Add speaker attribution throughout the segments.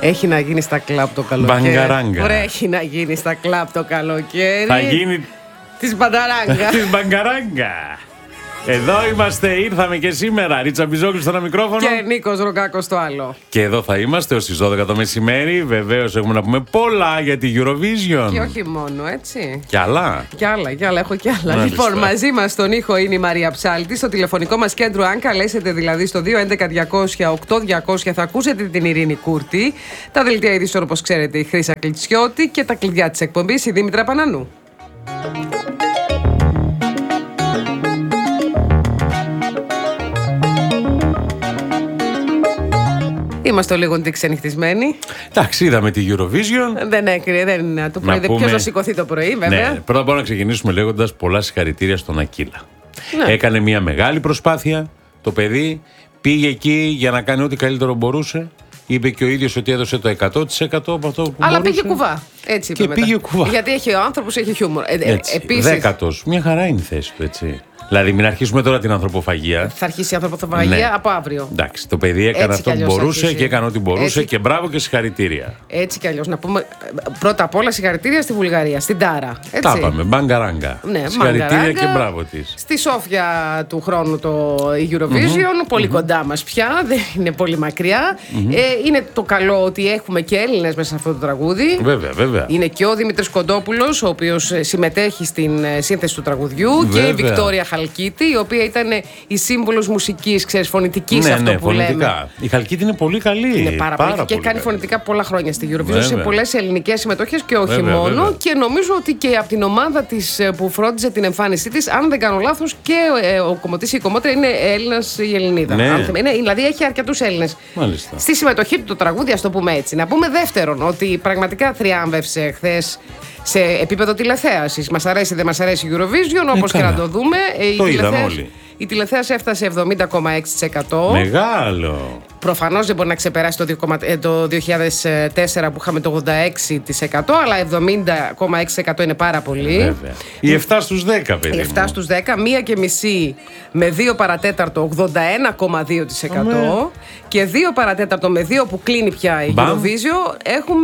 Speaker 1: Έχει να γίνει στα κλαμπ το καλοκαίρι.
Speaker 2: Μπαγκαράγκα.
Speaker 1: Ωραία, έχει να γίνει στα κλαμπ το καλοκαίρι.
Speaker 2: Θα γίνει
Speaker 1: της μπανταράγκα.
Speaker 2: της μπαγκαράγκα. Εδώ είμαστε, ήρθαμε και σήμερα. Ρίτσα Μπιζόγλου στο ένα μικρόφωνο.
Speaker 1: Και Νίκος Ροκάκος στο άλλο.
Speaker 2: Και εδώ θα είμαστε ως τις 12 το μεσημέρι. Βεβαίως έχουμε να πούμε πολλά για τη Eurovision.
Speaker 1: Και όχι μόνο, έτσι.
Speaker 2: Κι άλλα.
Speaker 1: Κι άλλα, έχω κι άλλα.
Speaker 2: Μάλιστα.
Speaker 1: Λοιπόν, μαζί μας στον ήχο είναι η Μαρία Ψάλτη. Στο τηλεφωνικό μας κέντρο, αν καλέσετε δηλαδή στο 211-200-8200, θα ακούσετε την Ειρήνη Κούρτη. Τα δελτία ειδήσεων, όπως ξέρετε, η Χρύσα Κλιτσιώτη και τα κλειδιά της εκπομπής, η Δήμητρα Πανανού. Είμαστε λίγο ξενυχτισμένοι.
Speaker 2: Εντάξει, είδαμε τη Eurovision.
Speaker 1: Δεν είναι το πρωί. Ποιος να σηκωθεί το πρωί, βέβαια.
Speaker 2: Ναι, πρώτα απ' όλα να ξεκινήσουμε λέγοντας πολλά συγχαρητήρια στον Ακύλα.
Speaker 1: Ναι.
Speaker 2: Έκανε μια μεγάλη προσπάθεια. Το παιδί πήγε εκεί για να κάνει ό,τι καλύτερο μπορούσε. Είπε και ο ίδιος ότι έδωσε το 100% από αυτό που
Speaker 1: Αλλά
Speaker 2: μπορούσε.
Speaker 1: πήγε κουβά. Έτσι είπε
Speaker 2: Και
Speaker 1: μετά.
Speaker 2: πήγε κουβά.
Speaker 1: Γιατί έχει ο άνθρωπος, έχει χιούμορ. Επίσης,
Speaker 2: Δέκατος. Μια χαρά είναι η θέση του, έτσι. Δηλαδή, μην αρχίσουμε τώρα την ανθρωποφαγία.
Speaker 1: θα αρχίσει η ανθρωποφαγία
Speaker 2: Ναι.
Speaker 1: από αύριο.
Speaker 2: Εντάξει, το παιδί έκανε
Speaker 1: Έτσι
Speaker 2: αυτό
Speaker 1: κι
Speaker 2: που
Speaker 1: αλλιώς
Speaker 2: μπορούσε
Speaker 1: αρχίζει.
Speaker 2: και έκανε ό,τι μπορούσε
Speaker 1: Έτσι.
Speaker 2: και μπράβο και συγχαρητήρια.
Speaker 1: Έτσι κι αλλιώς. Να πούμε πρώτα απ' όλα συγχαρητήρια στη Βουλγαρία, στην Τάρα. Έτσι.
Speaker 2: Τα είπαμε, μπαγκαράγκα.
Speaker 1: Ναι,
Speaker 2: Συγχαρητήρια
Speaker 1: μαγκαράγκα.
Speaker 2: και μπράβο της.
Speaker 1: Στη Σόφια του χρόνου το Eurovision, πολύ κοντά μας πια, δεν είναι πολύ μακριά. Είναι το καλό ότι έχουμε και Έλληνες μέσα σε αυτό το τραγούδι.
Speaker 2: Βέβαια, βέβαια.
Speaker 1: Είναι και ο Δημήτρης Κοντόπουλος, ο οποίος συμμετέχει στην σύνθεση του τραγουδιού,
Speaker 2: Βέβαια.
Speaker 1: και η Βικτόρια Χαλκίτη, η οποία ήταν η σύμβολος μουσικής, ξέρεις, φωνητικής,
Speaker 2: Ναι,
Speaker 1: αυτό
Speaker 2: ναι,
Speaker 1: που
Speaker 2: φωνητικά.
Speaker 1: λέμε.
Speaker 2: Η Χαλκίτη είναι πολύ καλή.
Speaker 1: Είναι πάρα πολύ. Και
Speaker 2: πολύ
Speaker 1: κάνει
Speaker 2: καλή.
Speaker 1: φωνητικά πολλά χρόνια στη Eurovision,
Speaker 2: Βέβαια.
Speaker 1: σε πολλές ελληνικές συμμετοχές και όχι
Speaker 2: Βέβαια,
Speaker 1: μόνο.
Speaker 2: βέβαια.
Speaker 1: Και νομίζω ότι και από την ομάδα της που φρόντιζε την εμφάνισή της, αν δεν κάνω λάθος, και ο κομμωτής ή η κομμότρια είναι Έλληνας ή Ελληνίδα.
Speaker 2: Ναι.
Speaker 1: Δηλαδή έχει αρκετούς Έλληνες
Speaker 2: Μάλιστα.
Speaker 1: στη συμμετοχή του το τραγούδι, ας το πούμε έτσι. Να πούμε δεύτερον ότι πραγματικά θριάμβευσε χθες σε επίπεδο τηλεθέασης. Μας αρέσει, δεν μας αρέσει η Eurovision, όπως και
Speaker 2: καλά.
Speaker 1: να το δούμε.
Speaker 2: Το είδαμε όλοι.
Speaker 1: Η τηλεθέαση έφτασε 70,6%.
Speaker 2: Μεγάλο.
Speaker 1: Προφανώς δεν μπορεί να ξεπεράσει το 2004 που είχαμε το 86%, αλλά 70,6% είναι πάρα πολύ.
Speaker 2: Βέβαια. Η 7 στους 10, παιδί.
Speaker 1: Η 7 στους 10, 1,5 με 2 παρατέταρτο 81,2%, και 2 παρατέταρτο με 2 που κλείνει πια η
Speaker 2: Μπαμ.
Speaker 1: Eurovision έχουμε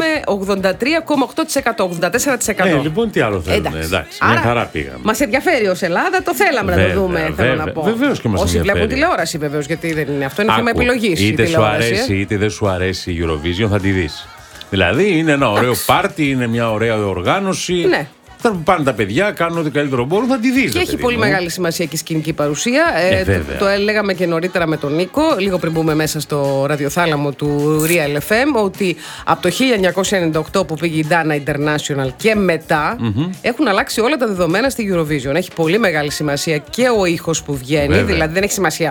Speaker 1: 83,8%, 84%.
Speaker 2: Λοιπόν, τι άλλο θέλουμε. Εντάξει, μια χαρά πήγαμε.
Speaker 1: Μας ενδιαφέρει ως Ελλάδα, το θέλαμε να
Speaker 2: Βέβαια,
Speaker 1: το δούμε, θέλω
Speaker 2: βέβαια.
Speaker 1: να πω.
Speaker 2: Βεβαίως και μας
Speaker 1: Όσοι
Speaker 2: ενδιαφέρει.
Speaker 1: βλέπουν τηλεόραση, βεβαίως, γιατί δεν είναι αυτό, είναι θέμα
Speaker 2: Άκου,
Speaker 1: επιλογής. η
Speaker 2: είτε σου
Speaker 1: τηλεόραση,
Speaker 2: αρέσει είτε δεν σου αρέσει η Eurovision, θα τη δεις. Δηλαδή είναι ένα ωραίο πάρτι, είναι μια ωραία οργάνωση.
Speaker 1: Ναι.
Speaker 2: Θα πάνε τα παιδιά, κάνουν ό,τι καλύτερο μπορούν, θα τη δεις.
Speaker 1: Και έχει πολύ μεγάλη σημασία και η σκηνική παρουσία.
Speaker 2: Βέβαια.
Speaker 1: Το έλεγαμε και νωρίτερα με τον Νίκο, λίγο πριν μπούμε μέσα στο ραδιοθάλαμο του Real FM, ότι από το 1998 που πήγε η Dana International και μετά έχουν αλλάξει όλα τα δεδομένα στη Eurovision. Έχει πολύ μεγάλη σημασία και ο ήχος που βγαίνει,
Speaker 2: Βέβαια.
Speaker 1: δηλαδή δεν έχει σημασία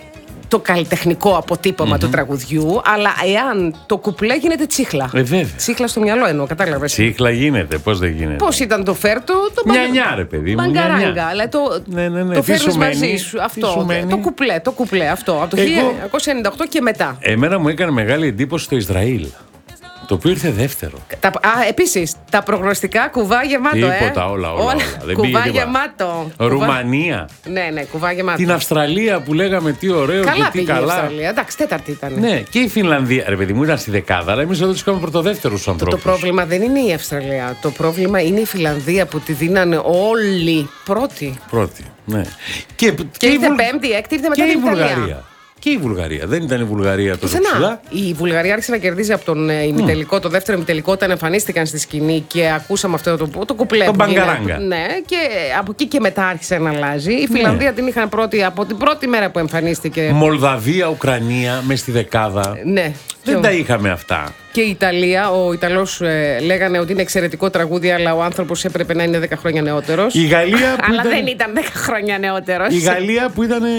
Speaker 1: το καλλιτεχνικό αποτύπωμα του τραγουδιού, αλλά εάν το κουπλέ γίνεται τσίχλα.
Speaker 2: Βέβαια.
Speaker 1: Τσίχλα στο μυαλό εννοώ, κατάλαβες.
Speaker 2: Τσίχλα γίνεται, πώς δεν γίνεται.
Speaker 1: Πώς ήταν το φέρτο, το
Speaker 2: Νιανιά, ρε παιδί μου.
Speaker 1: μπαγκαράγκα,
Speaker 2: νιανιά.
Speaker 1: αλλά
Speaker 2: Ναι.
Speaker 1: το
Speaker 2: Τι σου
Speaker 1: φέρνεις μαζί
Speaker 2: μένει,
Speaker 1: σου.
Speaker 2: τι
Speaker 1: Αυτό.
Speaker 2: σου μένει?
Speaker 1: Το κουπλέ αυτό. Από το
Speaker 2: Εγώ-
Speaker 1: 1998 και μετά.
Speaker 2: Εμένα μου έκανε μεγάλη εντύπωση το Ισραήλ. Το οποίο ήρθε δεύτερο.
Speaker 1: Επίσης, τα προγνωστικά κουβά γεμάτο.
Speaker 2: Τίποτα, όλα. Δεν πήγε
Speaker 1: Κουβά
Speaker 2: τίποτα.
Speaker 1: γεμάτο.
Speaker 2: Ρουμανία.
Speaker 1: Ναι, κουβά γεμάτο.
Speaker 2: Την Αυστραλία που λέγαμε τι ωραίο
Speaker 1: Καλά
Speaker 2: και τι
Speaker 1: πήγε η
Speaker 2: καλά.
Speaker 1: Αυστραλία. Εντάξει, τέταρτη ήταν.
Speaker 2: Ναι, και η Φινλανδία. Ρε παιδί μου, ήταν στη δεκάδα, αλλά εμείς εδώ τους είχαμε πρωτοδεύτερους
Speaker 1: Το
Speaker 2: ανθρώπους.
Speaker 1: πρόβλημα δεν είναι η Αυστραλία. Το πρόβλημα είναι η Φιλανδία που τη δίνανε όλοι πρώτη.
Speaker 2: Πρώτη. Ναι.
Speaker 1: Και ήρθε πέμπτη, έκτη, ήρθε μετά
Speaker 2: και
Speaker 1: την
Speaker 2: η
Speaker 1: Ιταλία.
Speaker 2: Βουλγαρία. Και η Βουλγαρία. Δεν ήταν η Βουλγαρία τόσο ψηλά.
Speaker 1: Πουθενά. Η Βουλγαρία άρχισε να κερδίζει από τον ημιτελικό, το δεύτερο ημιτελικό, όταν εμφανίστηκαν στη σκηνή και ακούσαμε αυτό το κουπλέ.
Speaker 2: Το
Speaker 1: που γίνεται.
Speaker 2: μπαγκαράγκα.
Speaker 1: Ναι, και από εκεί και μετά άρχισε να αλλάζει. Η Φιλανδία την είχαν πρώτη από την πρώτη μέρα που εμφανίστηκε.
Speaker 2: Μολδαβία, Ουκρανία, μες στη δεκάδα.
Speaker 1: Ναι.
Speaker 2: Δεν τα είχαμε αυτά.
Speaker 1: Και η Ιταλία, ο Ιταλός λέγανε ότι είναι εξαιρετικό τραγούδι, αλλά ο άνθρωπος έπρεπε να είναι 10 χρόνια νεότερος.
Speaker 2: Η Γαλλία που
Speaker 1: Αλλά
Speaker 2: ήταν...
Speaker 1: δεν ήταν 10 χρόνια νεότερος.
Speaker 2: Η Γαλλία που ήταν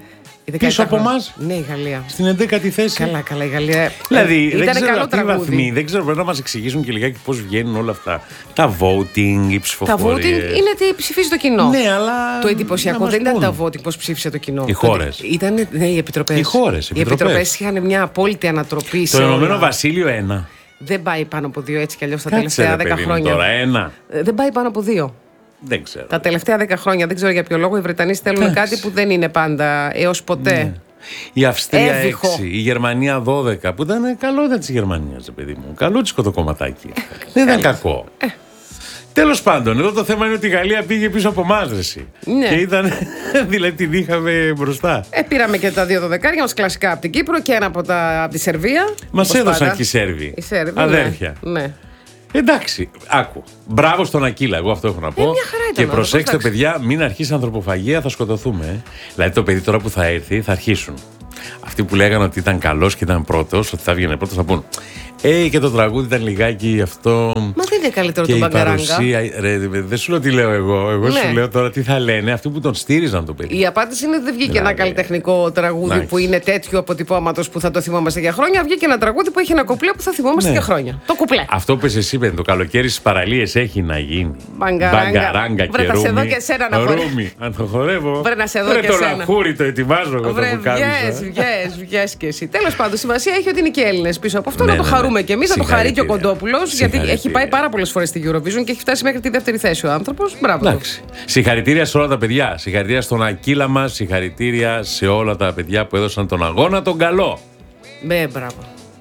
Speaker 2: πίσω από εμάς.
Speaker 1: Ναι, η Γαλλία.
Speaker 2: Στην 11η θέση.
Speaker 1: Καλά, η Γαλλία.
Speaker 2: Δηλαδή, δεν
Speaker 1: ήταν
Speaker 2: ξέρω
Speaker 1: καλό
Speaker 2: αυτοί οι
Speaker 1: τραγούδι.
Speaker 2: βαθμοί, δεν ξέρω, πρέπει να μας εξηγήσουν και λιγάκι πώς βγαίνουν όλα αυτά. Τα voting, οι
Speaker 1: Τα
Speaker 2: ψηφοφορίες.
Speaker 1: voting είναι τι ψηφίζει το κοινό.
Speaker 2: Ναι, αλλά.
Speaker 1: Το εντυπωσιακό
Speaker 2: να μας
Speaker 1: δεν ήταν
Speaker 2: πούν.
Speaker 1: τα voting πώς ψήφισε το κοινό.
Speaker 2: Οι χώρες.
Speaker 1: Ήταν οι επιτροπές.
Speaker 2: Οι χώρες,
Speaker 1: Οι επιτροπές είχαν μια απόλυτη ανατροπή.
Speaker 2: Το Ηνωμένο Βασίλειο 1.
Speaker 1: Δεν πάει πάνω από 2 έτσι κι αλλιώς τα
Speaker 2: Κάτσε,
Speaker 1: τελευταία
Speaker 2: ρε
Speaker 1: 10
Speaker 2: παιδί μου,
Speaker 1: χρόνια.
Speaker 2: τώρα 1.
Speaker 1: Δεν πάει πάνω από 2.
Speaker 2: Δεν ξέρω.
Speaker 1: Τα τελευταία 10 χρόνια. Δεν ξέρω για ποιο λόγο οι Βρετανοί στέλνουν
Speaker 2: Εντάξει.
Speaker 1: κάτι που δεν είναι πάντα έως ποτέ.
Speaker 2: Ναι. Η Αυστρία
Speaker 1: Έβυχο.
Speaker 2: 6, η Γερμανία 12, που ήταν καλό ήταν της Γερμανίας, παιδί μου. Καλούτσικο το κομματάκι. Δεν ήταν κακό. Τέλος πάντων, εδώ το θέμα είναι ότι η Γαλλία πήγε πίσω από εμάς,
Speaker 1: Ναι.
Speaker 2: Και ήταν, δηλαδή την είχαμε μπροστά.
Speaker 1: Πήραμε και τα 2 δωδεκάρια μας κλασικά από την Κύπρο και ένα από τη Σερβία.
Speaker 2: Μας
Speaker 1: όπως
Speaker 2: έδωσαν
Speaker 1: πάντα.
Speaker 2: και οι Σέρβοι.
Speaker 1: Οι Σέρβοι,
Speaker 2: Αδέρφια.
Speaker 1: Ναι.
Speaker 2: Εντάξει, άκου. Μπράβο στον Ακύλα, εγώ αυτό έχω να πω.
Speaker 1: Μια χαρά ήταν,
Speaker 2: Και προσέξτε,
Speaker 1: εντάξει.
Speaker 2: παιδιά, μην αρχίσει ανθρωποφαγία, θα σκοτωθούμε. Δηλαδή το παιδί τώρα που θα έρθει θα αρχίσουν. Αυτοί που λέγανε ότι ήταν καλός και ήταν πρώτος, ότι θα βγαίνει πρώτος, θα πούν. Και το τραγούδι ήταν λιγάκι αυτό.
Speaker 1: Μα δεν είναι καλύτερο
Speaker 2: Και
Speaker 1: το
Speaker 2: η
Speaker 1: Μπαγκαράγκα.
Speaker 2: παρουσία. Δεν σου λέω τι λέω εγώ. Εγώ
Speaker 1: Ναι.
Speaker 2: σου λέω τώρα τι θα λένε αυτοί που τον στήριζαν το παιδί.
Speaker 1: Η απάντηση είναι ότι δεν βγήκε
Speaker 2: Δηλαδή,
Speaker 1: ένα καλλιτεχνικό τραγούδι
Speaker 2: εντάξει.
Speaker 1: που είναι τέτοιο αποτυπώματος που θα το θυμόμαστε για χρόνια. Βγήκε ένα τραγούδι που έχει ένα κουπλέ που θα θυμόμαστε
Speaker 2: Ναι.
Speaker 1: για χρόνια. Το κουπλέ.
Speaker 2: Αυτό που εσύ είπε, το καλοκαίρι στις παραλίες έχει να γίνει.
Speaker 1: Μπαγκαράγκα.
Speaker 2: και
Speaker 1: Βρε, θα σε δω
Speaker 2: ρούμι.
Speaker 1: και εσένα να χορεύεις.
Speaker 2: Ρούμι. Αν το χορεύω.
Speaker 1: Βρε, να σε δω
Speaker 2: Ρε,
Speaker 1: και
Speaker 2: το
Speaker 1: εσένα.
Speaker 2: λαχούρι το ετοιμάζω εγώ το
Speaker 1: Βρε, βγες και εσύ. Τέλος πάντων, σημασία έχει ότι είναι και Έλληνες πίσω από αυτό.
Speaker 2: Ναι,
Speaker 1: να το
Speaker 2: ναι,
Speaker 1: χαρούμε
Speaker 2: ναι.
Speaker 1: κι εμείς, να το χαρεί και ο
Speaker 2: Συγχαρητήρια.
Speaker 1: Κοντόπουλος. Γιατί έχει
Speaker 2: Συγχαρητήρια.
Speaker 1: πάει πάρα πολλές φορές στη Eurovision και έχει φτάσει μέχρι τη δεύτερη θέση ο άνθρωπος. Μπράβο.
Speaker 2: Εντάξει. Συγχαρητήρια σε όλα τα παιδιά. Συγχαρητήρια στον Ακύλα μας. Συγχαρητήρια σε όλα τα παιδιά που έδωσαν τον αγώνα τον καλό.
Speaker 1: Μπράβο.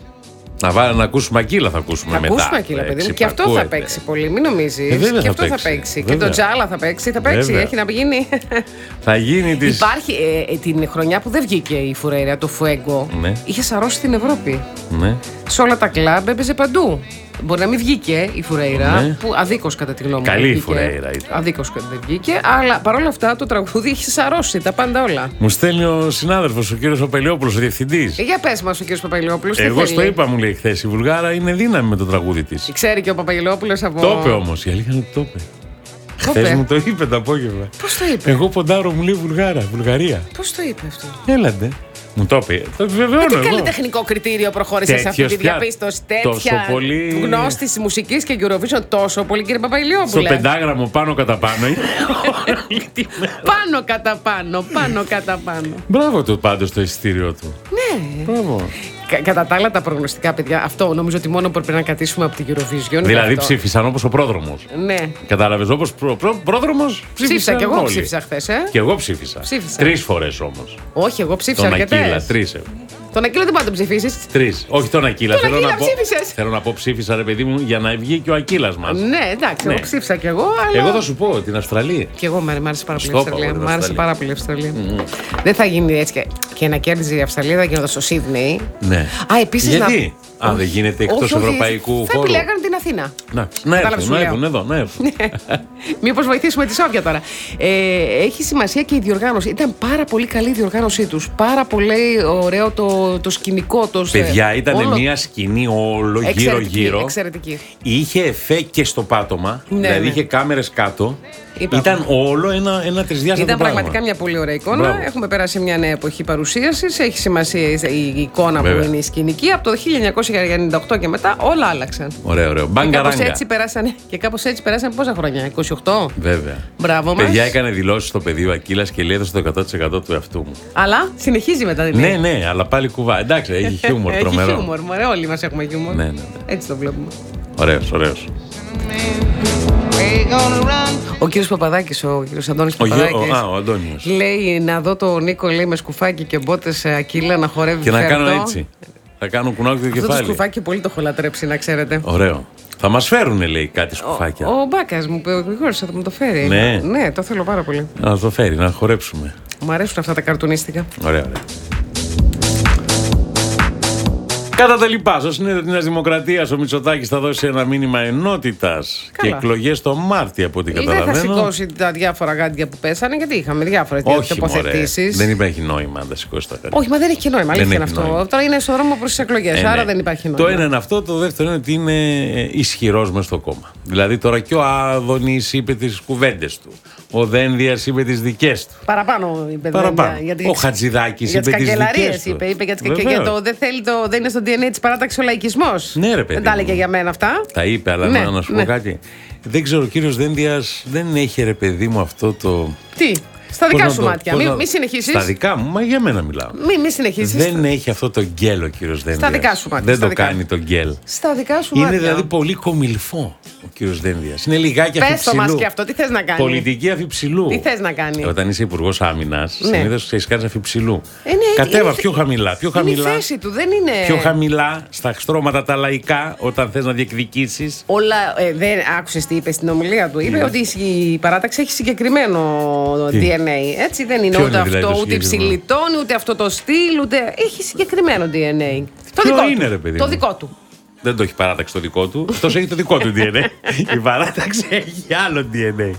Speaker 2: Να ακούσουμε Ακύλα, θα ακούσουμε
Speaker 1: Θα
Speaker 2: μετά.
Speaker 1: ακούσουμε Ακύλα, παιδί μου. Και αυτό θα
Speaker 2: Ξυπακούεται.
Speaker 1: παίξει πολύ, μην νομίζεις.
Speaker 2: βέβαια
Speaker 1: Και
Speaker 2: θα
Speaker 1: αυτό θα
Speaker 2: παίξει.
Speaker 1: παίξει. Και
Speaker 2: Βέβαια.
Speaker 1: το Τζάλα θα παίξει. Θα παίξει.
Speaker 2: Βέβαια.
Speaker 1: Έχει να γίνει.
Speaker 2: Θα γίνει της...
Speaker 1: Υπάρχει την χρονιά που δεν βγήκε η Φουρέιρα, το Φουέγκο.
Speaker 2: Ναι.
Speaker 1: Είχε σαρώσει την Ευρώπη.
Speaker 2: Ναι.
Speaker 1: Σε όλα τα κλαμπ έπαιζε παντού. Μπορεί να μην βγήκε η Φουρέιρα,
Speaker 2: Ναι.
Speaker 1: που αδίκως κατά τη γνώμη μου.
Speaker 2: Καλή
Speaker 1: δεν
Speaker 2: η
Speaker 1: βγήκε.
Speaker 2: Φουρέιρα ήταν.
Speaker 1: Αδίκως δεν βγήκε, αλλά παρόλα αυτά το τραγούδι είχε σαρώσει τα πάντα όλα.
Speaker 2: Μου στέλνει ο συνάδελφος, ο κύριος Οπελιόπουλος, ο διευθυντής.
Speaker 1: Για πες μας ο κ. Παπαγγελόπουλος. τι
Speaker 2: Εγώ στο
Speaker 1: θέλει.
Speaker 2: είπα, μου λέει χθες. Η Βουλγάρα είναι δύναμη με το τραγούδι της.
Speaker 1: Ξέρει και ο Παπαγγελόπουλος από.
Speaker 2: Το είπε όμως. Η αλήθεια είναι ότι το είπε.
Speaker 1: Το
Speaker 2: Χθες
Speaker 1: είπε.
Speaker 2: μου το είπε το απόγευμα.
Speaker 1: Πώς το είπε.
Speaker 2: Εγώ ποντάρω, μου λέει Βουλγαρία.
Speaker 1: Πώς το είπε αυτό.
Speaker 2: Έλαντε. Μου το είπε. Το
Speaker 1: Τι
Speaker 2: επιβεβαιώνω εγώ.
Speaker 1: καλλιτεχνικό κριτήριο προχώρησε σε αυτή
Speaker 2: Τέτοιος
Speaker 1: τη
Speaker 2: πια.
Speaker 1: διαπίστωση.
Speaker 2: Τόσο
Speaker 1: Τέτοια
Speaker 2: πολύ.
Speaker 1: γνώστη της μουσικής και Eurovision τόσο πολύ, κύριε
Speaker 2: Στο
Speaker 1: Παπαγγελόπουλε.
Speaker 2: πεντάγραμμο πάνω κατά πάνω.
Speaker 1: Πάνω κατά πάνω, πάνω κατά πάνω.
Speaker 2: Μπράβο του πάντως το εισιτήριό του.
Speaker 1: Ναι.
Speaker 2: Μπράβο.
Speaker 1: Κατά τα άλλα, τα προγνωστικά, παιδιά, αυτό νομίζω ότι μόνο πρέπει να κρατήσουμε από την Eurovision.
Speaker 2: Δηλαδή
Speaker 1: αυτό.
Speaker 2: ψήφισαν όπως ο πρόδρομος.
Speaker 1: Ναι.
Speaker 2: Κατάλαβες, όπως πρόδρομος
Speaker 1: Ψήφισα κι εγώ,
Speaker 2: όλοι.
Speaker 1: ψήφισα χθες,
Speaker 2: Και εγώ ψήφισα.
Speaker 1: Ψήφισα.
Speaker 2: 3 φορές όμως.
Speaker 1: Όχι, εγώ ψήφισα
Speaker 2: Τον Ακύλα,
Speaker 1: αρκετές.
Speaker 2: 3.
Speaker 1: Τον Ακύλα δεν πάντα τον ψηφίσεις.
Speaker 2: 3. Όχι τον Ακύλα.
Speaker 1: Τον Ακύλα ψήφισες.
Speaker 2: Θέλω να πω ψήφισα, ρε παιδί μου, για να βγει και ο Ακύλας μας.
Speaker 1: Ναι, εντάξει,
Speaker 2: Ναι.
Speaker 1: εγώ ψήφισα κι εγώ, αλλά.
Speaker 2: Εγώ θα σου πω την Αυστραλία.
Speaker 1: Κι εγώ μ' άρεσε πάρα πολύ η
Speaker 2: Στο είπα,
Speaker 1: Αυστραλία.
Speaker 2: την
Speaker 1: Μ' άρεσε
Speaker 2: Αυστραλία.
Speaker 1: πάρα πολύ η Αυστραλία. Δεν θα γίνει έτσι και να κέρδιζε η Αυστραλία, θα γινόταν στο Σίδνεϊ.
Speaker 2: Ναι.
Speaker 1: Α, επίσης
Speaker 2: Γιατί?
Speaker 1: να.
Speaker 2: Δεν γίνεται εκτός ευρωπαϊκού
Speaker 1: θα
Speaker 2: χώρου.
Speaker 1: επιλέγαν την Αθήνα.
Speaker 2: Να
Speaker 1: Κατάλαβες, σου
Speaker 2: έρθουν
Speaker 1: λέω.
Speaker 2: εδώ, να έρθουν.
Speaker 1: Μήπως βοηθήσουμε τη Σόβια τώρα. Έχει σημασία και η διοργάνωση. Ήταν πάρα πολύ καλή η διοργάνωσή τους. Πάρα πολύ ωραίο το σκηνικό τους.
Speaker 2: Παιδιά, ήταν
Speaker 1: όλο-
Speaker 2: μια σκηνή όλο
Speaker 1: Εξαιρετική,
Speaker 2: γύρω-γύρω.
Speaker 1: εξαιρετική.
Speaker 2: Είχε εφέ και στο πάτωμα.
Speaker 1: Ναι,
Speaker 2: δηλαδή
Speaker 1: ναι.
Speaker 2: είχε κάμερες κάτω.
Speaker 1: Είπαμε.
Speaker 2: Ήταν όλο ένα τρισδιάστατο
Speaker 1: Ήταν
Speaker 2: πράγμα.
Speaker 1: πραγματικά μια πολύ ωραία εικόνα.
Speaker 2: Μπράβο.
Speaker 1: Έχουμε περάσει μια νέα εποχή παρουσίασης. Έχει σημασία η εικόνα
Speaker 2: Βέβαια.
Speaker 1: που είναι η σκηνική. Από το 1998 και μετά όλα άλλαξαν.
Speaker 2: Ωραίο, ωραίο.
Speaker 1: Και κάπως
Speaker 2: Μπαγκαράγκα.
Speaker 1: έτσι περάσανε πόσα χρόνια, 28.
Speaker 2: Βέβαια.
Speaker 1: Μπράβο μας.
Speaker 2: Παιδιά, έκανε δηλώσεις στο πεδίο Ακύλας και λέει έδωσε το 100% του εαυτού μου.
Speaker 1: Αλλά συνεχίζει μετά την
Speaker 2: Ναι, ναι, αλλά πάλι κουβά. Εντάξει, έχει χιούμορ
Speaker 1: Έχει
Speaker 2: τρομερό.
Speaker 1: χιούμορ, μωρέ, όλοι μας έχουμε χιούμορ.
Speaker 2: Ναι, ναι, ναι.
Speaker 1: Έτσι το βλέπουμε.
Speaker 2: Ωραίος, ωραίος.
Speaker 1: Ο κύριος Παπαδάκης, ο κύριος Αντώνης
Speaker 2: Ο
Speaker 1: Παπαδάκης.
Speaker 2: ο Αντώνιος.
Speaker 1: Λέει να δω τον Νίκο, λέει, με σκουφάκι και μπότες Ακύλα να χορεύει
Speaker 2: Και να
Speaker 1: φέρτο.
Speaker 2: κάνω έτσι. Θα κάνω κουνάκι το
Speaker 1: Αυτό το
Speaker 2: κεφάλι.
Speaker 1: σκουφάκι πολύ το έχω λατρέψει, να ξέρετε.
Speaker 2: Ωραίο. Θα μας φέρουνε, λέει, κάτι σκουφάκια.
Speaker 1: Ο Μπάκας μου, ο Γρηγόρης θα μου το φέρει.
Speaker 2: Ναι.
Speaker 1: Ναι, το θέλω πάρα πολύ.
Speaker 2: Να το φέρει, να χορέψουμε.
Speaker 1: Μου αρέσουν αυτά τα καρτουνίστικα.
Speaker 2: Ωραία, ωραία. Κατά τα λοιπά, στο συνέδριο της Νέας Δημοκρατίας ο Μητσοτάκης θα δώσει ένα μήνυμα ενότητας και
Speaker 1: Καλά.
Speaker 2: εκλογές το Μάρτιο από ό,τι
Speaker 1: Δεν θα
Speaker 2: καταλαβαίνω.
Speaker 1: σηκώσει τα διάφορα γάντια που πέσανε, γιατί είχαμε διάφορες
Speaker 2: Όχι, μωρέ.
Speaker 1: τοποθετήσεις.
Speaker 2: Δεν υπάρχει νόημα να τα σηκώσει τα κάτι.
Speaker 1: Όχι, μα δεν έχει και νόημα.
Speaker 2: Δεν
Speaker 1: Αλήθεια είναι
Speaker 2: έχει
Speaker 1: αυτό.
Speaker 2: νόημα.
Speaker 1: Τώρα είναι στο δρόμο προς τις εκλογές, άρα
Speaker 2: Ναι.
Speaker 1: δεν υπάρχει νόημα.
Speaker 2: Το ένα είναι αυτό, το δεύτερο είναι ότι είναι ισχυρός μες στο κόμμα. Δηλαδή τώρα και ο Άδωνης είπε τις κουβέντες του. Ο Δένδιας είπε τις δικές του.
Speaker 1: Παραπάνω είπε.
Speaker 2: Παραπάνω.
Speaker 1: Γιατί
Speaker 2: Ο Χατζηδάκης
Speaker 1: για
Speaker 2: είπε
Speaker 1: τις
Speaker 2: τις
Speaker 1: καγκελαρίες
Speaker 2: δικές του.
Speaker 1: είπε για
Speaker 2: Βεβαίως.
Speaker 1: το δεν είναι στο DNA της παράταξης ο λαϊκισμός.
Speaker 2: Ναι, ρε παιδί
Speaker 1: Δεν τα
Speaker 2: μου.
Speaker 1: έλεγε για μένα αυτά.
Speaker 2: Τα είπε, αλλά
Speaker 1: Ναι,
Speaker 2: να σου
Speaker 1: ναι.
Speaker 2: πω κάτι. Δεν ξέρω, ο κύριος Δένδιας δεν έχει, ρε παιδί μου, αυτό το.
Speaker 1: Τι, στα δικά
Speaker 2: Πώς
Speaker 1: σου
Speaker 2: να το-
Speaker 1: μάτια.
Speaker 2: πώς
Speaker 1: Μην
Speaker 2: να-
Speaker 1: συνεχίσεις.
Speaker 2: Στα δικά μου, μα για μένα μιλάω.
Speaker 1: Μην συνεχίσεις.
Speaker 2: Δεν έχει αυτό το γκέλ ο κύριος Δένδιας.
Speaker 1: δικά σου μάτια,
Speaker 2: Δεν
Speaker 1: στα
Speaker 2: το
Speaker 1: δικά
Speaker 2: κάνει
Speaker 1: μου.
Speaker 2: το γκέλ.
Speaker 1: Στα δικά σου
Speaker 2: Είναι
Speaker 1: μάτια.
Speaker 2: δηλαδή πολύ κομιλφό ο κύριος Δένδιας. Είναι λιγάκι
Speaker 1: Πες το
Speaker 2: αφιψηλού.
Speaker 1: μας και αυτό, τι θες να κάνει.
Speaker 2: Πολιτική αφιψηλού.
Speaker 1: Τι θες να κάνει.
Speaker 2: Όταν είσαι υπουργός άμυνας, συνήθως ξέρεις κάνεις αφιψηλού.
Speaker 1: Ναι,
Speaker 2: Κατέβα πιο χαμηλά. Πιο
Speaker 1: είναι
Speaker 2: χαμηλά.
Speaker 1: η θέση του, δεν είναι.
Speaker 2: Πιο χαμηλά στα στρώματα τα λαϊκά όταν θες να διεκδικήσεις.
Speaker 1: Όλα. Δεν άκουσες τι είπε στην ομιλία του. Είπε ότι η παράταξη έχει συγκεκριμένο DNA. Έτσι δεν είναι
Speaker 2: Ποιο
Speaker 1: ούτε
Speaker 2: είναι δηλαδή
Speaker 1: αυτό,
Speaker 2: το
Speaker 1: ούτε
Speaker 2: συγκεκριμένο?
Speaker 1: υψηλητών, ούτε αυτό το στυλ, ούτε. Έχει συγκεκριμένο DNA. Το
Speaker 2: Ποιο
Speaker 1: δικό
Speaker 2: είναι,
Speaker 1: του.
Speaker 2: ρε παιδί
Speaker 1: Το
Speaker 2: μου?
Speaker 1: δικό του.
Speaker 2: Δεν το έχει παράταξη το δικό του. Αυτός έχει το δικό του DNA. Η παράταξη έχει άλλο DNA.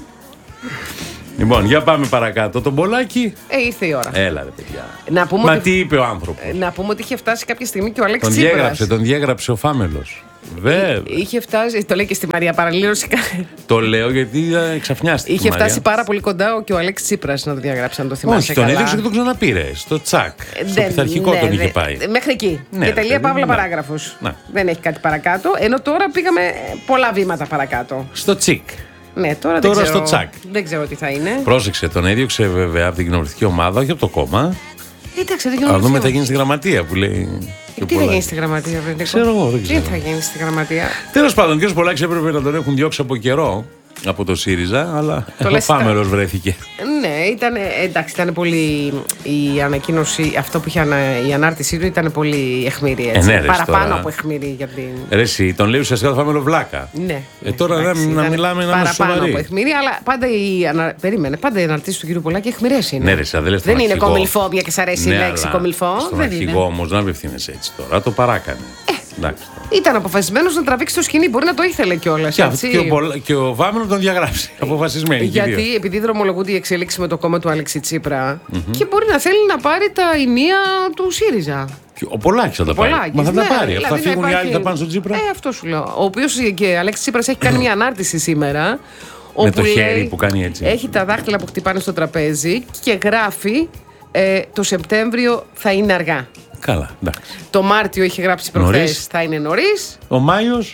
Speaker 2: Λοιπόν, για πάμε παρακάτω. Τον Πολάκη.
Speaker 1: Ήρθε η ώρα.
Speaker 2: Έλα, ρε παιδιά.
Speaker 1: Να πούμε,
Speaker 2: Μα
Speaker 1: ότι...
Speaker 2: τι είπε ο άνθρωπος?
Speaker 1: να πούμε ότι είχε φτάσει κάποια στιγμή και ο Αλέξης Τσίπρας.
Speaker 2: Τον διέγραψε ο Φάμελος. Βέβαια.
Speaker 1: Είχε φτάσει, το λέει και στη Μαρία παραλήρωση.
Speaker 2: Το λέω γιατί ξαφνιάστηκε.
Speaker 1: Είχε φτάσει πάρα πολύ κοντά και ο Αλέξης Τσίπρας να το διαγράψει, αν το θυμάσαι.
Speaker 2: Όχι, τον
Speaker 1: καλά.
Speaker 2: έδειξε και τον ξαναπήρε. Στο τσακ. Στο πειθαρχικό τον είχε πάει.
Speaker 1: Μέχρι εκεί.
Speaker 2: Ναι,
Speaker 1: και τελεία
Speaker 2: παιδί,
Speaker 1: παύλα
Speaker 2: ναι.
Speaker 1: παράγραφος.
Speaker 2: Ναι.
Speaker 1: Δεν έχει κάτι παρακάτω. Ενώ τώρα πήγαμε πολλά βήματα παρακάτω.
Speaker 2: Στο τσικ.
Speaker 1: Ναι, τώρα
Speaker 2: Τώρα
Speaker 1: δεν ξέρω,
Speaker 2: στο τσακ.
Speaker 1: Δεν ξέρω τι θα είναι.
Speaker 2: Πρόσεξε, τον έδιωξε βέβαια από την κοινοβουλευτική ομάδα, όχι από το κόμμα.
Speaker 1: Εντάξει, δεν
Speaker 2: Αλλά
Speaker 1: ξέρω.
Speaker 2: δούμε τι θα γίνει στη γραμματεία που λέει.
Speaker 1: Τι θα γίνει στη γραμματεία, Βρετικό?
Speaker 2: Ξέρω εγώ, δεν ξέρω.
Speaker 1: Τι θα γίνει στη γραμματεία.
Speaker 2: Τέλος πάντων, ο κ. Πολάκης έπρεπε να τον έχουν διώξει από καιρό από το ΣΥΡΙΖΑ, αλλά ο
Speaker 1: λες
Speaker 2: Φάμελος βρέθηκε.
Speaker 1: Ναι, εντάξει, ήταν πολύ. Η ανακοίνωση, αυτό που είχε η ανάρτησή του ήταν πολύ αιχμηρή. Έτσι.
Speaker 2: Ναι, ρε,
Speaker 1: Παραπάνω
Speaker 2: τώρα.
Speaker 1: από αιχμηρή για την.
Speaker 2: Ρε εσύ, τον λέει ουσιαστικά το Φάμελο βλάκα.
Speaker 1: Ναι.
Speaker 2: Τώρα
Speaker 1: εντάξει,
Speaker 2: να
Speaker 1: ήταν
Speaker 2: μιλάμε να είμαστε
Speaker 1: παραπάνω
Speaker 2: σοβαροί.
Speaker 1: από αιχμηρή, αλλά πάντα περίμενε. Πάντα οι αναρτήσεις του κ. Πολάκη αιχμηρές είναι.
Speaker 2: Ναι, ρε, σαν
Speaker 1: δεν είναι κομιλφόβια και σ' αρέσει η λέξη κομιλφό.
Speaker 2: Στον
Speaker 1: Δεν
Speaker 2: αρχηγό
Speaker 1: είναι.
Speaker 2: όμως να απευθύνεσαι έτσι τώρα, το παράκανε. Εντάξει.
Speaker 1: Ήταν αποφασισμένος να τραβήξει το σκηνή, μπορεί να το ήθελε κιόλας.
Speaker 2: Και ο Φάμελος τον διαγράψει. Αποφασισμένοι. και οι δύο.
Speaker 1: Γιατί επειδή δρομολογούνται οι εξελίξεις με το κόμμα του Αλέξη Τσίπρα και μπορεί να θέλει να πάρει τα ενία του ΣΥΡΙΖΑ.
Speaker 2: Ο Πολάκης θα τα πάρει. Μα θα τα πάρει. Θα φύγουν οι άλλοι, θα πάνε στον Τσίπρα.
Speaker 1: Αυτό σου λέω. Ο οποίος και Αλέξης Τσίπρας έχει κάνει μια ανάρτηση σήμερα.
Speaker 2: Με το
Speaker 1: όπου
Speaker 2: χέρι
Speaker 1: λέει,
Speaker 2: που κάνει έτσι.
Speaker 1: έχει τα δάχτυλα που χτυπάνε στο τραπέζι και γράφει το Σεπτέμβριο θα είναι αργά.
Speaker 2: Καλά, εντάξει.
Speaker 1: Το Μάρτιο είχε γράψει προχθές θα είναι νωρίς.
Speaker 2: Ο Μάιος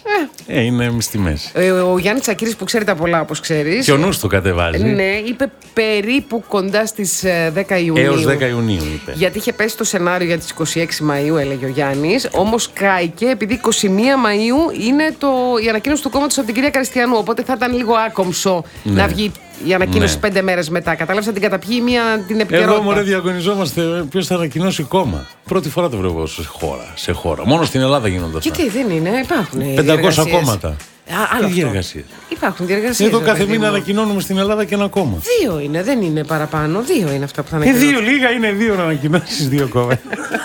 Speaker 2: είναι στη μέση.
Speaker 1: Ο Γιάννης Τσακίρης που ξέρει τα πολλά, όπως ξέρεις.
Speaker 2: Και ο νους του κατεβάζει.
Speaker 1: Ναι, είπε περίπου κοντά στις 10 Ιουνίου.
Speaker 2: Έως 10 Ιουνίου είπε.
Speaker 1: Γιατί είχε πέσει το σενάριο για τις 26 Μαΐου, έλεγε ο Γιάννης. Όμως κάηκε επειδή 21 Μαΐου είναι η ανακοίνωση του κόμματος από την κυρία Καριστιανού. Οπότε θα ήταν λίγο άκομψο να βγει η ανακοίνωση 5 μέρες μετά. Κατάλαβες, να την καταπιεί την επικαιρότητα.
Speaker 2: Εδώ μωρέ διαγωνιζόμαστε ποιος θα ανακοινώσει κόμμα. Πρώτη φορά το βρω σε χώρα. Μόνο στην Ελλάδα γίνονται αυτά.
Speaker 1: Και τι δεν είναι, υπάρχουν
Speaker 2: 500 κόμματα.
Speaker 1: Άλλο
Speaker 2: Τι διεργασίες.
Speaker 1: Υπάρχουν διεργασίες.
Speaker 2: Εδώ κάθε μήνα ανακοινώνουμε στην Ελλάδα και ένα κόμμα.
Speaker 1: 2 είναι, δεν είναι παραπάνω. 2 είναι αυτά που θα
Speaker 2: Και
Speaker 1: ανακοινώσουν.
Speaker 2: 2 λίγα είναι 2 να ανακοινώσεις 2 κόμματα.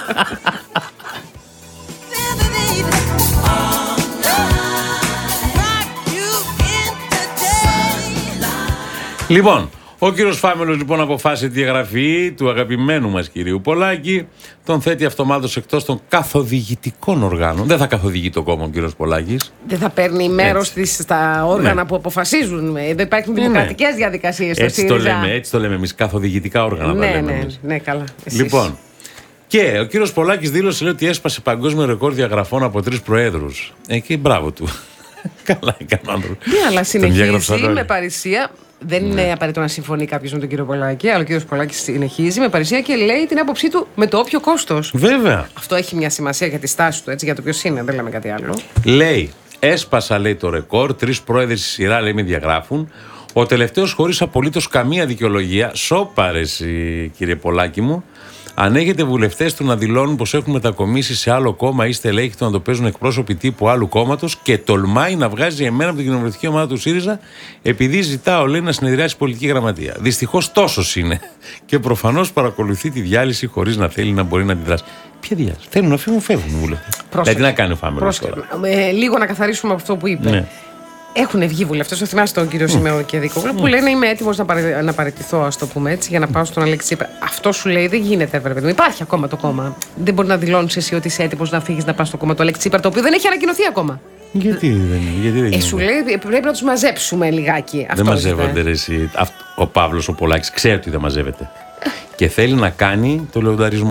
Speaker 2: Λοιπόν, ο κύριος Φάμελος λοιπόν αποφάσισε τη διαγραφή του αγαπημένου μας κυρίου Πολάκη. Τον θέτει αυτομάτως εκτός των καθοδηγητικών οργάνων. Δεν θα καθοδηγεί το κόμμα ο κύριος Πολάκης.
Speaker 1: Δεν θα παίρνει μέρος στα όργανα που αποφασίζουν. Δεν υπάρχουν δημοκρατικές διαδικασίες στο ΣΥΡΙΖΑ.
Speaker 2: Έτσι το λέμε εμείς, καθοδηγητικά όργανα.
Speaker 1: Ναι, καλά. Εσείς.
Speaker 2: Λοιπόν, και ο κύριος Πολάκης δήλωσε λέει, ότι έσπασε παγκόσμιο ρεκόρ διαγραφών από 3 προέδρους. Και μπράβο του. Καλά έκανε ο άνθρωπος.
Speaker 1: Ναι, αλλά συνεχίζει
Speaker 2: όλοι.
Speaker 1: με παρησία. Δεν είναι απαραίτητο να συμφωνεί κάποιο με τον κύριο Πολάκη, αλλά ο κύριος Πολάκης συνεχίζει με παρησία και λέει την άποψή του με το όποιο κόστος.
Speaker 2: Βέβαια.
Speaker 1: Αυτό έχει μια σημασία για τη στάση του, έτσι, για το ποιος είναι, δεν λέμε κάτι άλλο.
Speaker 2: Λέει, έσπασα λέει το ρεκόρ, 3 πρόεδροι στη σειρά λέει με διαγράφουν. Ο τελευταίος χωρίς απολύτως καμία δικαιολογία, σώπαρεση κύριε Πολάκη μου, αν έχετε βουλευτές του να δηλώνουν πως έχουν μετακομίσει σε άλλο κόμμα ή στελέχη του να το παίζουν εκπρόσωποι τύπου άλλου κόμματος και τολμάει να βγάζει εμένα από την κοινοβουλευτική ομάδα του ΣΥΡΙΖΑ επειδή ζητάω λέει να συνεδριάσει η πολιτική γραμματεία. Δυστυχώς τόσος είναι και προφανώς παρακολουθεί τη διάλυση χωρίς να θέλει να μπορεί να αντιδράσει. Ποια διάλυση? Θέλουν να φύγουν, φεύγουν οι βουλευτές. Δηλαδή να κάνει ο Φάμελος τώρα.
Speaker 1: Λίγο να καθαρίσουμε από αυτό που είπε.
Speaker 2: Ναι.
Speaker 1: Έχουν βγει βουλευτές, το θυμάσαι τον κύριο Σημαίο και Δίκογλου, που λένε είμαι έτοιμος να παραιτηθώ, ας το πούμε έτσι, για να πάω στον Αλέξη Τσίπρα. Αυτό σου λέει δεν γίνεται, βέβαια. Υπάρχει ακόμα το κόμμα. Δεν μπορεί να δηλώνεις εσύ ότι είσαι έτοιμος να φύγεις να πας στο κόμμα του Αλέξη Τσίπρα, το οποίο δεν έχει ανακοινωθεί ακόμα.
Speaker 2: Γιατί δεν γίνεται?
Speaker 1: Σου λέει πρέπει να τους μαζέψουμε λιγάκι.
Speaker 2: Δεν μαζεύονται ρε εσύ. Ο Παύλος ο Πολάκης ξέρει ότι δεν μαζεύεται. Και θέλει να κάνει το λεονταρισμό του.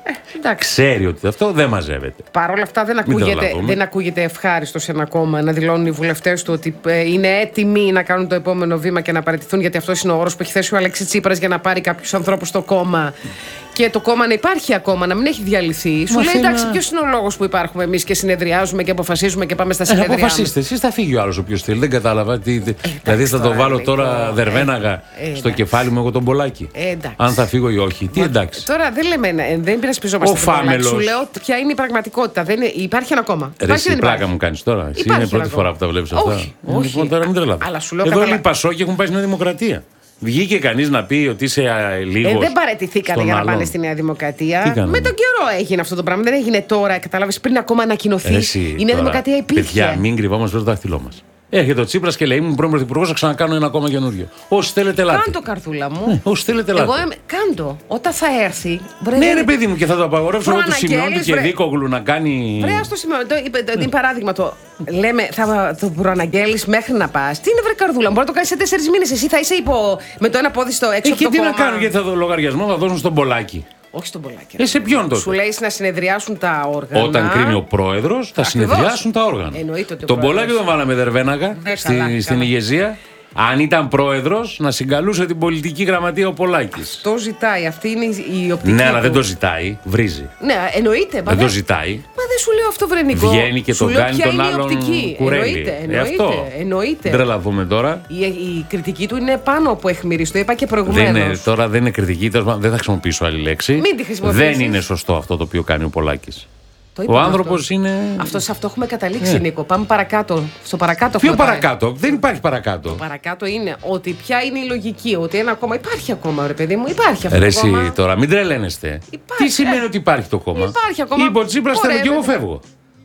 Speaker 2: Ξέρει ότι αυτό δεν μαζεύεται.
Speaker 1: Παρ' όλα αυτά δεν ακούγεται ευχάριστο σε ένα κόμμα να δηλώνουν οι βουλευτές του ότι είναι έτοιμοι να κάνουν το επόμενο βήμα και να παραιτηθούν, γιατί αυτό είναι ο όρος που έχει θέσει ο Αλέξης Τσίπρας για να πάρει κάποιους ανθρώπους στο κόμμα. Και το κόμμα να υπάρχει ακόμα, να μην έχει διαλυθεί. Σου λέει εντάξει, ποιος είναι ο λόγος που υπάρχουμε εμείς και συνεδριάζουμε και αποφασίζουμε και πάμε στα συνεδριά.
Speaker 2: Αποφασίστε, εσείς θα φύγει ο άλλος όποιος θέλει. Δεν κατάλαβα. Δηλαδή θα το βάλω τώρα δερβέναγα στο κεφάλι μου εγώ τον Πολάκη. Αν θα φύγω ή όχι. Τι εντάξει.
Speaker 1: Τώρα δεν υπερασπιζόμαστε τον Πολάκη. Σου λέω ποια είναι η πραγματικότητα. Υπάρχει ένα κόμμα.
Speaker 2: Εσύ πλάκα μου κάνεις τώρα. Εσύ είναι η πρώτη φορά που τα βλέπεις αυτά. Λοιπόν, τώρα μην τρελαθώ. Εδώ όλοι οι Πασόκοι έχουν πάει στη Νέα Δημοκρατία. Βγήκε κανείς να πει ότι είσαι λίγο.
Speaker 1: Δεν παραιτηθήκανε για να πάνε στη Νέα Δημοκρατία. Με τον καιρό έγινε αυτό το πράγμα. Δεν έγινε τώρα, κατάλαβες, πριν ακόμα ανακοινωθεί. Η Νέα Δημοκρατία υπήρχε.
Speaker 2: Παιδιά, μην κρυβόμαστε στο δάχτυλό μας. Έρχεται ο Τσίπρας και λέει: ήμουν πρώην πρωθυπουργός, θα ξανακάνω ένα κόμμα καινούριο. Όσοι θέλετε, ελάτε.
Speaker 1: Κάντο, καρδούλα μου.
Speaker 2: Όσοι θέλετε, ελάτε.
Speaker 1: Κάντο. Όταν θα έρθει.
Speaker 2: Ναι, ρε παιδί μου, και θα το απαγορεύσω εγώ του Σιμεώνη και Δίκογλου να κάνει.
Speaker 1: Βρέα στο Σιμεώνη. Είναι παράδειγμα το. Λέμε, θα το προαναγγέλεις μέχρι να πας. Τι είναι, βρε καρδούλα μου, μπορεί να το κάνεις σε 4 μήνες. Εσύ θα είσαι με το ένα πόδι στο έξω από το κόμμα.
Speaker 2: Και τι να κάνω, γιατί θα το λογαριασμό θα δώσουν στον Πολάκη.
Speaker 1: Όχι στον Πολάκη.
Speaker 2: Σε ποιον τότε.
Speaker 1: Σου λέει να συνεδριάσουν τα όργανα.
Speaker 2: Όταν κρίνει ο πρόεδρος, θα συνεδριάσουν τα όργανα. Τον Πολάκη τον βάλαμε δερβέναγα στην ηγεσία. Αν ήταν πρόεδρος, να συγκαλούσε την πολιτική γραμματεία ο Πολάκης.
Speaker 1: Το ζητάει, αυτή είναι η οπτική.
Speaker 2: Ναι, αλλά δεν το ζητάει, βρίζει.
Speaker 1: Ναι, εννοείται.
Speaker 2: Δεν το ζητάει.
Speaker 1: Μα δεν σου λέω αυτό, βρενικό.
Speaker 2: Βγαίνει και τον κάνει τον άλλον κουρέλι.
Speaker 1: Εννοείται.
Speaker 2: Δεν τρελαθούμε τώρα.
Speaker 1: Η κριτική του είναι πάνω από αιχμηρή, το είπα και προηγουμένως.
Speaker 2: Τώρα δεν είναι κριτική, δεν θα χρησιμοποιήσω άλλη λέξη.
Speaker 1: Μην τη χρησιμοποιήσεις.
Speaker 2: Δεν είναι σωστό αυτό το οποίο κάνει ο Πολάκης. Ο άνθρωπος είναι.
Speaker 1: Σε αυτό έχουμε καταλήξει, Νίκο. Πάμε παρακάτω. Στο παρακάτω.
Speaker 2: Ποιο παρακάτω, δεν υπάρχει παρακάτω.
Speaker 1: Το παρακάτω είναι ότι ποια είναι η λογική, ότι ένα κόμμα υπάρχει ακόμα, ρε παιδί μου, υπάρχει αυτό.
Speaker 2: Ρε
Speaker 1: το κόμμα.
Speaker 2: εσύ τώρα, μην τρελαίνεστε. Τι σημαίνει ότι υπάρχει το κόμμα.
Speaker 1: Υπάρχει ακόμα.
Speaker 2: Είπε ο Τσίπρας, θέλω και εγώ φεύγω.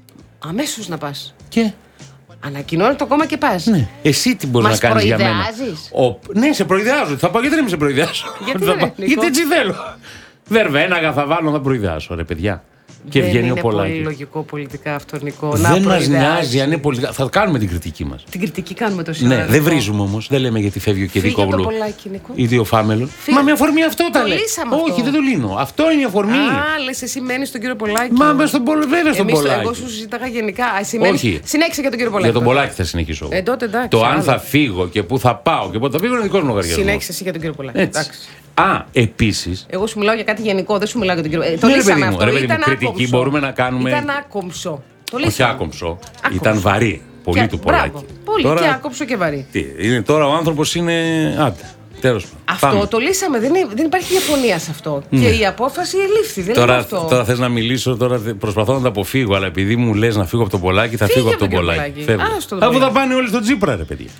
Speaker 1: Αμέσως να πας.
Speaker 2: Και.
Speaker 1: Ανακοινώνει το κόμμα και πας.
Speaker 2: Ναι. Εσύ τι μπορείς να κάνεις για μένα. Ναι, σε προειδεάζω. Θα πάω, γιατί δεν με σε προειδεάζω. Γιατί έτσι θέλω. Βερβέναγα θα βάλω, θα προειδεάσω, ρε παιδιά. Και βγαίνει ο Πολάκης.
Speaker 1: Είναι πολύ λογικό πολιτικά αυτό, Νικό.
Speaker 2: Δεν μας νοιάζει αν είναι πολιτικά. Θα κάνουμε την κριτική μας.
Speaker 1: Την κριτική κάνουμε το σήμερα.
Speaker 2: Ναι, δεν βρίζουμε όμως. Δεν λέμε γιατί φεύγει ο Κεδικόγλου. Ή Διοφάμελο. Μα με αφορμή αυτό τα λέει. Όχι, δεν το λύνω. Αυτό είναι η αφορμή.
Speaker 1: Α, λες εσύ μένεις στον κύριο Πολάκη.
Speaker 2: Μα με στον Πολάκη.
Speaker 1: Εγώ σου συζήταγα γενικά.
Speaker 2: Όχι.
Speaker 1: Συνέχισε για τον κύριο Πολάκη.
Speaker 2: Για τον Πολάκη θα συνεχίσω. Το αν θα φύγω και πού θα πάω και πότε θα φύγω είναι δικό μου λογαριασμό.
Speaker 1: Συνέχισε εσύ για τον κύριο Πολάκη.
Speaker 2: Επίσης.
Speaker 1: Εγώ σου μιλάω για κάτι γενικό, δεν σου μιλάω για τον κύριο.
Speaker 2: Το λύσαμε αυτό. Ήταν κριτική μπορούμε να κάνουμε.
Speaker 1: Ήταν άκομψο.
Speaker 2: Όχι άκομψο. Ήταν βαρύ. Πολύ του Πολάκη.
Speaker 1: Πολύ τώρα, και άκομψο και βαρύ.
Speaker 2: Τώρα ο άνθρωπος είναι. Άντε. Τέλος πάντων.
Speaker 1: Αυτό το λύσαμε. Δεν υπάρχει διαφωνία σε αυτό. Ναι. Και η απόφαση ελήφθη.
Speaker 2: Τώρα θες να μιλήσω, τώρα προσπαθώ να τα αποφύγω. Αλλά επειδή μου λες να φύγω από τον Πολάκη, θα φύγω από τον Πολάκη. Αφού θα πάνε όλοι στον Τσίπρα, ρε παιδιά.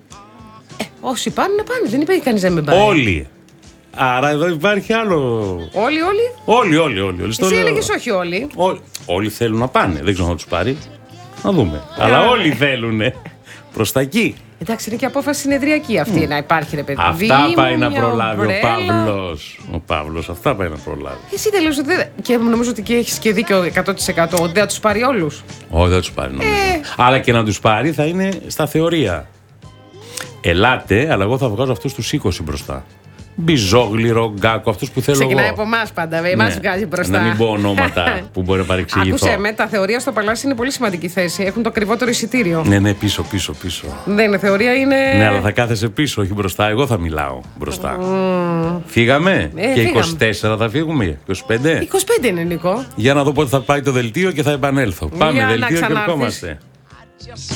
Speaker 1: Όσοι πάνε, να πάνε. Δεν υπάρχει κανείς να μην πάει.
Speaker 2: Όλοι. Άρα εδώ υπάρχει άλλο. Όλοι.
Speaker 1: Εσύ έλεγες όχι όλοι.
Speaker 2: Όλοι θέλουν να πάνε. Δεν ξέρω να τους πάρει. Να δούμε. Αλλά όλοι θέλουν προς τα εκεί.
Speaker 1: Εντάξει, είναι και απόφαση συνεδριακή αυτή να υπάρχει, ρε παιδί.
Speaker 2: Αυτά πάει να προλάβει ο Παύλος. Ο Παύλος, αυτά πάει να προλάβει.
Speaker 1: Εσύ τελείως και νομίζω ότι και έχεις και δίκιο 100% ότι δεν θα τους πάρει όλους.
Speaker 2: Όχι, δεν θα τους πάρει. Αλλά και να τους πάρει θα είναι στα θεωρία. Ελάτε, αλλά εγώ θα βγάζω αυτούς τους 20 μπροστά. Μπιζόγλυρο, Γκάκο, αυτούς που θέλω.
Speaker 1: Ξεκινάει
Speaker 2: εγώ.
Speaker 1: από εμάς πάντα, εμάς βγάζει μπροστά.
Speaker 2: Να μην πω ονόματα που μπορεί να παρεξηγηθώ.
Speaker 1: Άκουσε με, τα θεωρία στο Παλάσι είναι πολύ σημαντική θέση. Έχουν το ακριβότερο εισιτήριο.
Speaker 2: Ναι, πίσω.
Speaker 1: Δεν είναι θεωρία, είναι.
Speaker 2: Ναι, αλλά θα κάθεσαι πίσω, όχι μπροστά. Εγώ θα μιλάω μπροστά. Φύγαμε. Και 24 θα φύγουμε. 25.
Speaker 1: 25 είναι, Νικό.
Speaker 2: Για να δω πότε θα πάει το δελτίο και θα επανέλθω. Πάμε δελτίο και ερχόμαστε.